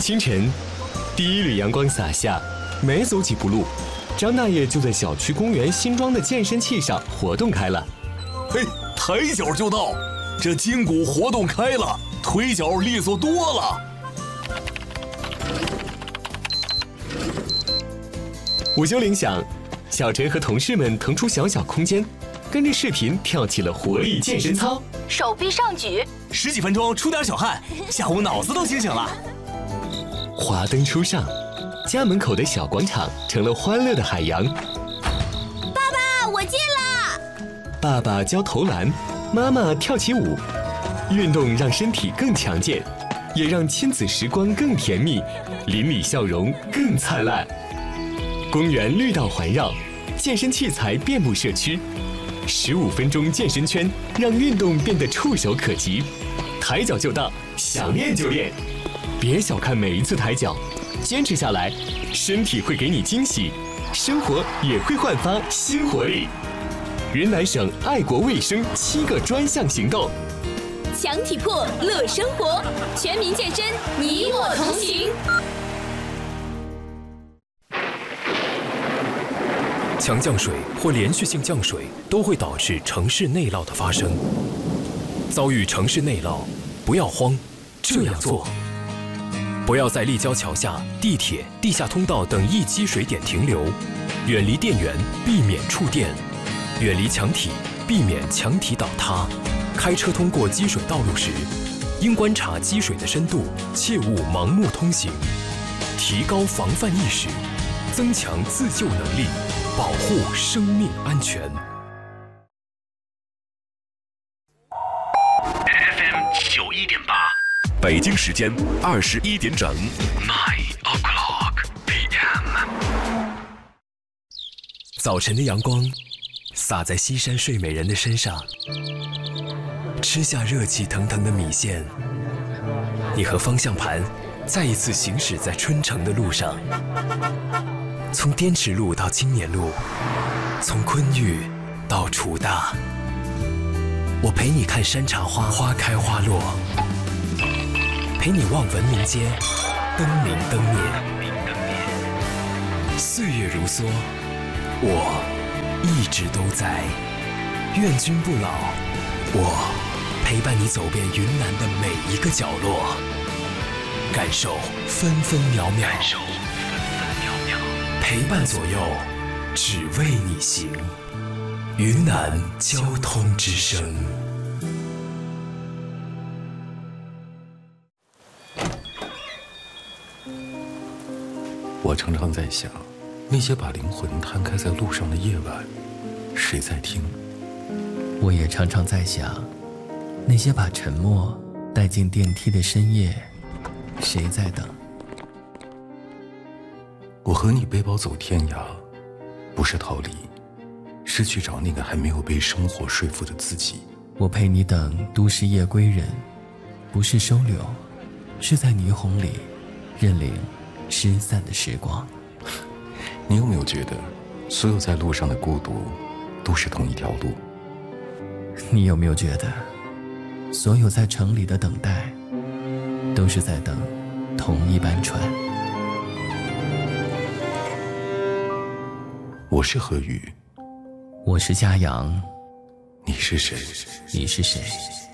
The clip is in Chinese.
清晨，第一缕阳光洒下，没走几步路，张大爷就在小区公园新装的健身器上活动开了。 嘿，抬脚就到，这筋骨活动开了，腿脚利索多了。 午休铃响，小陈和同事们腾出小小空间，跟着视频跳起了活力健身操， 手臂上举 ，10几分钟出点小汗，下午脑子都清醒了。 华灯初上，家门口的小广场成了欢乐的海洋。 爸爸，我进啦！ 爸爸教投篮，妈妈跳起舞，运动让身体更强健，也让亲子时光更甜蜜，邻里笑容更灿烂。公园绿道环绕，健身器材遍布社区。15分钟健身圈，让运动变得触手可及。抬脚就到，想练就练。别小看每一次抬脚，坚持下来，身体会给你惊喜，生活也会焕发新活力。云南省爱国卫生7个专项行动， 强体魄乐生活，全民健身，你我同行。 强降水或连续性降水都会导致城市内涝的发生。遭遇城市内涝，不要慌，这样做：不要在立交桥下、地铁、地下通道等易积水点停留，远离电源，避免触电；远离墙体，避免墙体倒塌。开车通过积水道路时，应观察积水的深度，切勿盲目通行。提高防范意识，增强自救能力，保护生命安全。 FM 91.8，北京时间21点整。9 o'clock PM。 早晨的阳光洒在西山睡美人的身上，吃下热气腾腾的米线，你和方向盘再一次行驶在春城的路上。从滇池路到青年路，从昆玉到楚大，我陪你看山茶花花开花落，陪你望文明街灯明灯灭。岁月如梭，我一直都在，愿君不老。我陪伴你走遍云南的每一个角落，感受分分秒秒。陪伴左右，只为你行。云南交通之声。 我常常在想，那些把灵魂摊开在路上的夜晚，谁在听？ 我也常常在想，那些把沉默带进电梯的深夜，谁在等？ 我和你背包走天涯，不是逃离，是去找那个还没有被生活说服的自己。 我陪你等都市夜归人，不是收留，是在霓虹里认领失散的时光。 你有没有觉得，所有在路上的孤独，都是同一条路？ 你有没有觉得，所有在城里的等待，都是在等同一班船？ 我是何宇， 我是嘉阳， 你是谁？ 你是谁？